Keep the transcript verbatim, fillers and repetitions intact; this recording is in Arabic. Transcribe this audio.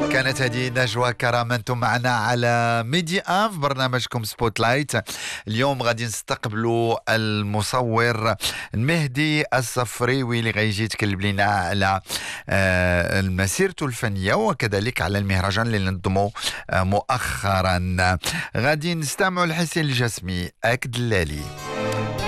كانت هذه نجوى كرام، انتم معنا على ميدي ان في برنامجكم سبوت لايت. اليوم غادي نستقبلوا المصور المهدي الصفريوي اللي غيجي يتكلم لنا على آه مسيرته الفنيه وكذلك على المهرجان اللي نظموا آه مؤخرا. غادي نستمعوا لحسين الجسمي اكد اللالي.